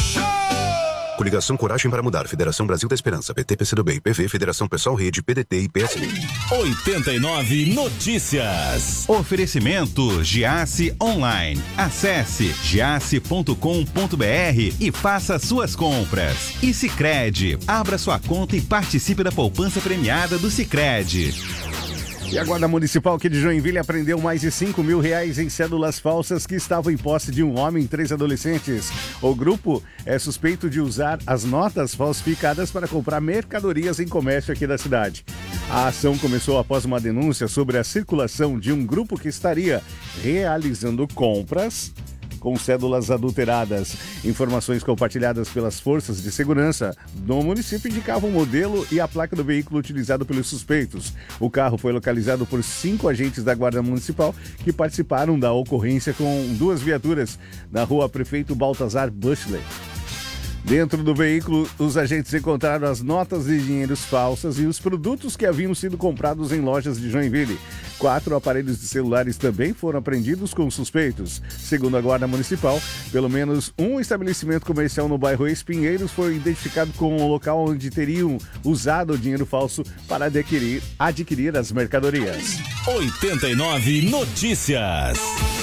Coligação Coragem para Mudar, Federação Brasil da Esperança, PT, PCdoB, PV, Federação Pessoal Rede, PDT e PSB. 89 Notícias. Oferecimento Giasse Online. Acesse giasse.com.br e faça suas compras. E Sicredi, abra sua conta e participe da poupança premiada do Sicredi. E a Guarda Municipal aqui de Joinville apreendeu mais de R$5.000 em cédulas falsas que estavam em posse de um homem e 3 adolescentes. O grupo é suspeito de usar as notas falsificadas para comprar mercadorias em comércio aqui da cidade. A ação começou após uma denúncia sobre a circulação de um grupo que estaria realizando compras com cédulas adulteradas. Informações compartilhadas pelas forças de segurança do município indicavam o modelo e a placa do veículo utilizado pelos suspeitos. O carro foi localizado por 5 agentes da Guarda Municipal que participaram da ocorrência com 2 viaturas na rua Prefeito Baltazar Bushler. Dentro do veículo, os agentes encontraram as notas de dinheiros falsas e os produtos que haviam sido comprados em lojas de Joinville. 4 aparelhos de celulares também foram apreendidos com suspeitos. Segundo a Guarda Municipal, pelo menos um estabelecimento comercial no bairro Espinheiros foi identificado como o local onde teriam usado o dinheiro falso para adquirir as mercadorias. 89 Notícias.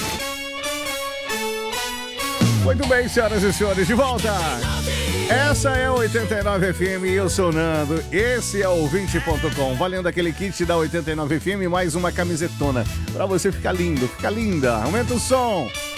Muito bem, senhoras e senhores, de volta! Essa é a 89 FM e eu sou o Nando. Esse é o 20.com. Valendo aquele kit da 89 FM, mais uma camisetona. Pra você ficar lindo, ficar linda. Aumenta o som.